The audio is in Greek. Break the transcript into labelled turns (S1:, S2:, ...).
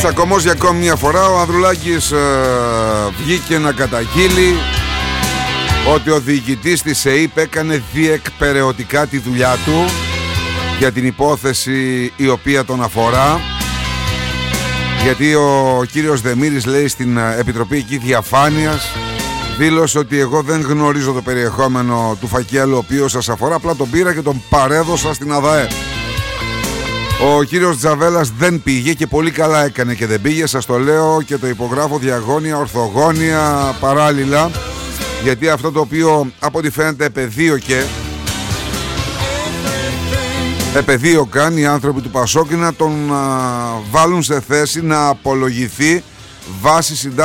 S1: Τσακωμός για ακόμη μια φορά. Ο Ανδρουλάκης βγήκε να καταγγείλει ότι ο διοικητής της ΕΥΠ έκανε διεκπεραιωτικά τη δουλειά του για την υπόθεση η οποία τον αφορά, γιατί ο κύριος Δεμήρης, λέει, στην Επιτροπή εκεί Διαφάνειας δήλωσε ότι εγώ δεν γνωρίζω το περιεχόμενο του φακέλου ο οποίος σας αφορά, απλά τον πήρα και τον παρέδωσα στην ΑΔΑΕ. Ο κύριος Τζαβέλας δεν πήγε και πολύ καλά έκανε και δεν πήγε, σας το λέω και το υπογράφω διαγώνια, ορθογώνια, παράλληλα, γιατί αυτό το οποίο από ό,τι φαίνεται επεδίωκαν οι άνθρωποι του Πασόκ να τον βάλουν σε θέση να απολογηθεί βάσει